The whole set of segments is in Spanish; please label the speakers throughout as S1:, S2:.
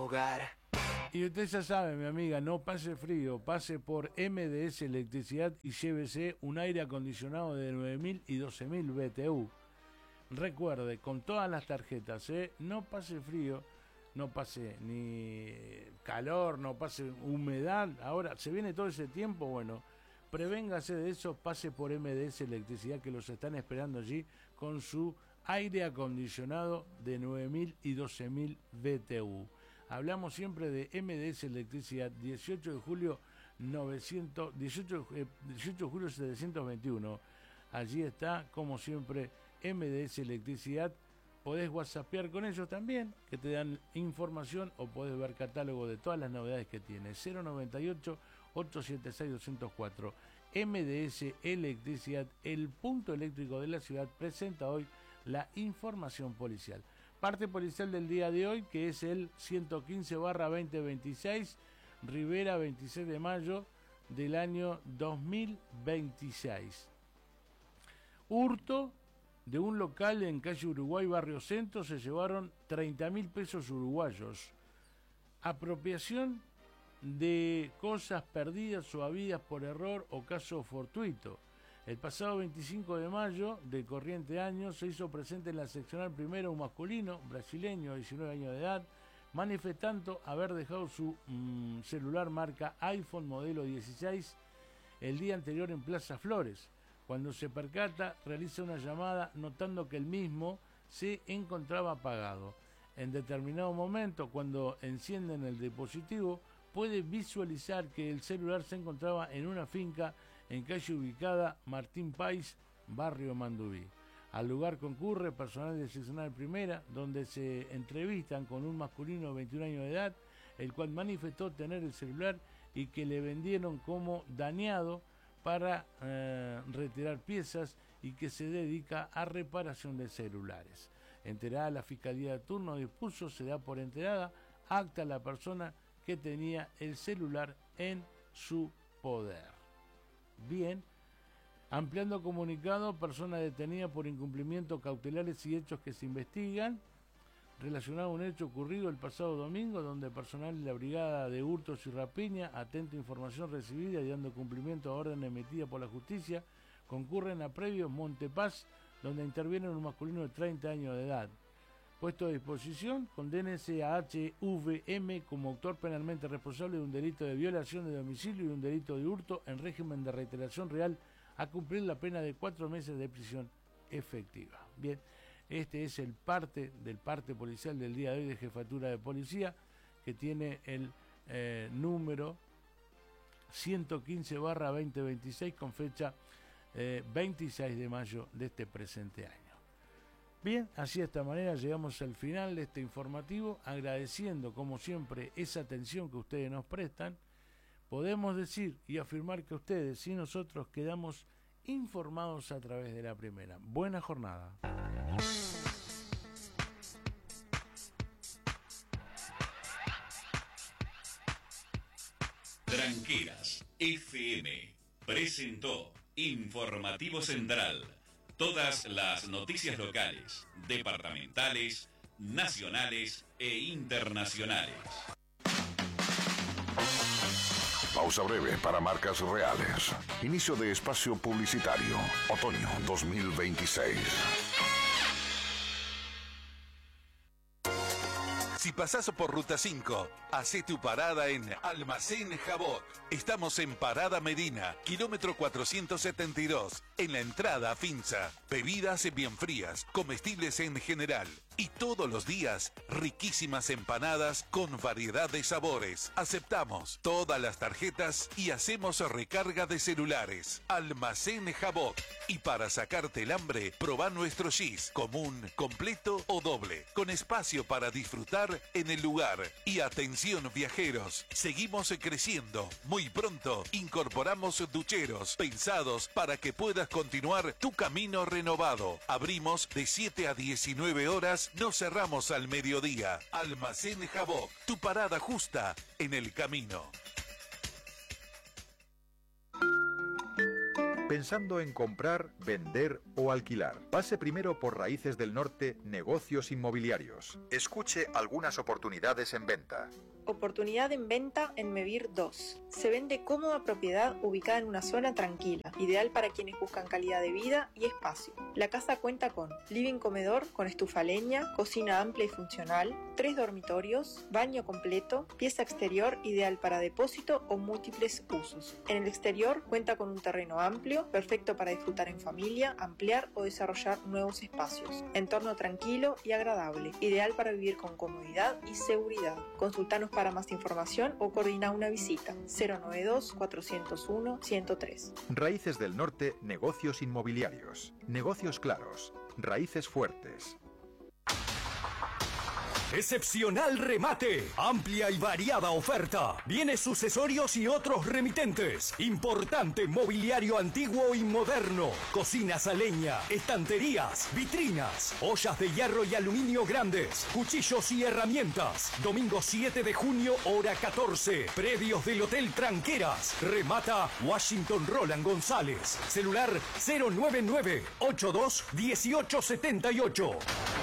S1: hogar.
S2: Y usted ya sabe, mi amiga, no pase frío, pase por MDS Electricidad y llévese un aire acondicionado de 9.000 y 12.000 BTU. Recuerde, con todas las tarjetas, no pase frío, no pase ni calor, no pase humedad. Ahora, se viene todo ese tiempo, bueno, prevéngase de eso, pase por MDS Electricidad, que los están esperando allí con su aire acondicionado de 9.000 y 12.000 BTU. Hablamos siempre de MDS Electricidad, 18 de julio 18 de julio 721. Allí está, como siempre, MDS Electricidad. Podés whatsappear con ellos también, que te dan información, o podés ver catálogo de todas las novedades que tiene. 098-876-204. MDS Electricidad, el punto eléctrico de la ciudad, presenta hoy la información policial. Parte policial del día de hoy, que es el 115/2026, Rivera, 26 de mayo del año 2026. Hurto de un local en calle Uruguay, barrio Centro, se llevaron 30.000 pesos uruguayos. Apropiación de cosas perdidas o habidas por error o caso fortuito. El pasado 25 de mayo del corriente año se hizo presente en la seccional primera un masculino brasileño de 19 años de edad, manifestando haber dejado su celular marca iPhone modelo 16 el día anterior en Plaza Flores. Cuando se percata, realiza una llamada notando que el mismo se encontraba apagado. En determinado momento, cuando encienden el dispositivo, puede visualizar que el celular se encontraba en una finca en calle ubicada Martín Páez, barrio Mandubí. Al lugar concurre personal de seccional primera, donde se entrevistan con un masculino de 21 años de edad, el cual manifestó tener el celular y que le vendieron como dañado para retirar piezas y que se dedica a reparación de celulares. Enterada la Fiscalía de turno dispuso, se da por enterada, acta a la persona que tenía el celular en su poder. Bien, ampliando comunicado, persona detenida por incumplimiento cautelares y hechos que se investigan, relacionado a un hecho ocurrido el pasado domingo, donde personal de la Brigada de Hurtos y Rapiña, atento a información recibida y dando cumplimiento a orden emitida por la justicia, concurren a predios Montepaz, donde interviene un masculino de 30 años de edad. Puesto a disposición, condénese a HVM como autor penalmente responsable de un delito de violación de domicilio y un delito de hurto en régimen de reiteración real, a cumplir la pena de 4 meses de prisión efectiva. Bien, este es el parte del parte policial del día de hoy de Jefatura de Policía, que tiene el número 115/2026 con fecha 26 de mayo de este presente año. Bien, así de esta manera llegamos al final de este informativo, agradeciendo como siempre esa atención que ustedes nos prestan. Podemos decir y afirmar que ustedes y nosotros quedamos informados a través de la primera. Buena jornada.
S3: Tranqueras FM presentó Informativo Central. Todas las noticias locales, departamentales, nacionales e internacionales.
S4: Pausa breve para marcas reales. Inicio de espacio publicitario. Otoño 2026.
S5: Si pasás por Ruta 5, hacé tu parada en Almacén Jabot. Estamos en Parada Medina, kilómetro 472, en la entrada a Finza. Bebidas bien frías, comestibles en general. Y todos los días, riquísimas empanadas con variedad de sabores. Aceptamos todas las tarjetas y hacemos recarga de celulares. Almacén Jabot. Y para sacarte el hambre, probá nuestro gis, común, completo o doble, con espacio para disfrutar en el lugar. Y atención viajeros, seguimos creciendo. Muy pronto incorporamos ducheros pensados para que puedas continuar tu camino renovado. Abrimos de 7 a 19 horas, no cerramos al mediodía. Almacén Jabot, tu parada justa en el camino.
S1: Pensando en comprar, vender o alquilar. Pase primero por Raíces del Norte Negocios Inmobiliarios. Escuche algunas oportunidades en venta.
S6: Oportunidad en venta en Mevir 2. Se vende cómoda propiedad ubicada en una zona tranquila, ideal para quienes buscan calidad de vida y espacio. La casa cuenta con living comedor con estufa a leña, cocina amplia y funcional, 3 dormitorios, baño completo, pieza exterior ideal para depósito o múltiples usos. En el exterior cuenta con un terreno amplio, perfecto para disfrutar en familia, ampliar o desarrollar nuevos espacios. Entorno tranquilo y agradable, ideal para vivir con comodidad y seguridad. Consultanos para más información o coordina una visita. 092-401-103.
S1: Raíces del Norte Negocios Inmobiliarios. Negocios claros. Raíces fuertes.
S7: Excepcional remate, amplia y variada oferta, bienes sucesorios y otros remitentes, importante mobiliario antiguo y moderno, cocinas a leña, estanterías, vitrinas, ollas de hierro y aluminio grandes, cuchillos y herramientas. Domingo 7 de junio, hora 14, predios del Hotel Tranqueras. Remata Washington Roland González, celular 099-82-1878.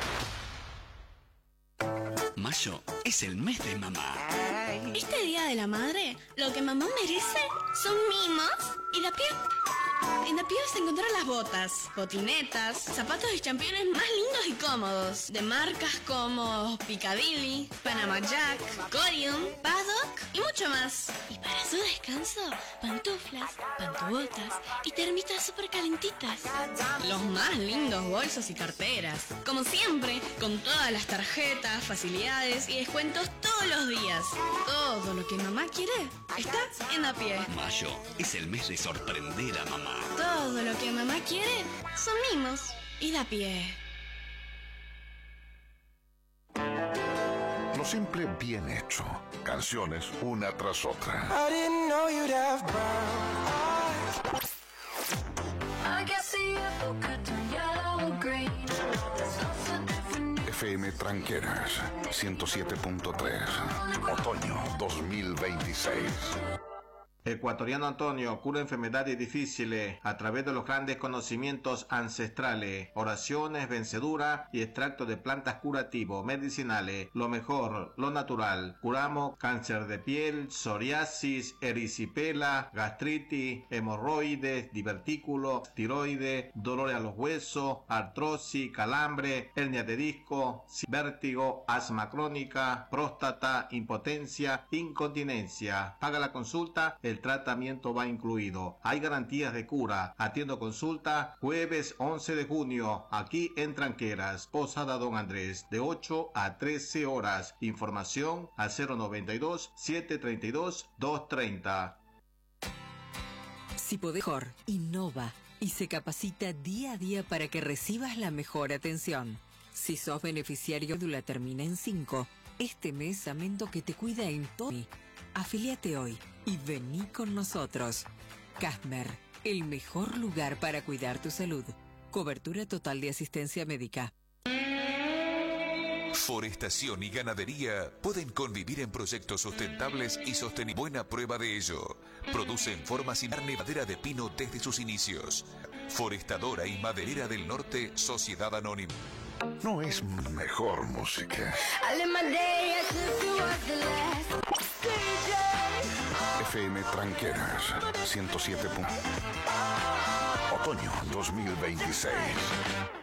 S8: Mayo es el mes de mamá.
S9: Este Día de la Madre, lo que mamá merece son mimos y la piel. En la piel se encontraron las botas, botinetas, zapatos y championes más lindos y cómodos, de marcas como Piccadilly, Panama Jack, Corium, Paddock y mucho más. Y para su descanso, pantuflas, pantubotas y termitas súper calentitas. Los más lindos bolsos y carteras. Como siempre, con todas las tarjetas, facilidades y descuentos todos los días. Todo lo que mamá quiere está en A Pie.
S8: Mayo es el mes de sorprender a mamá.
S9: Todo lo que mamá quiere son mimos y Da Pie.
S4: Lo simple bien hecho. Canciones una tras otra. FM Tranqueras 107.3. Otoño 2026.
S10: Ecuatoriano Antonio cura enfermedades difíciles a través de los grandes conocimientos ancestrales, oraciones, vencedura y extractos de plantas curativos, medicinales, lo mejor, lo natural. Curamos cáncer de piel, psoriasis, erisipela, gastritis, hemorroides, divertículos, tiroides, dolores a los huesos, artrosis, calambre, hernia de disco, vértigo, asma crónica, próstata, impotencia, incontinencia. Paga la consulta, el tratamiento va incluido. Hay garantías de cura. Atiendo consulta jueves 11 de junio, aquí en Tranqueras, Posada Don Andrés, de 8 a 13 horas. Información al 092-732-230.
S11: Si podés mejor, innova y se capacita día a día para que recibas la mejor atención. Si sos beneficiario de la termina en 5, este mes Samento que te cuida en todo. Afíliate hoy y vení con nosotros. Casmer, el mejor lugar para cuidar tu salud. Cobertura total de asistencia médica.
S5: Forestación y ganadería pueden convivir en proyectos sustentables y sostenibles. Buena prueba de ello. Producen formas y madera de pino desde sus inicios. Forestadora y Maderera del Norte, Sociedad Anónima.
S4: No es mejor música. FM Tranqueras 107. Otoño 2026.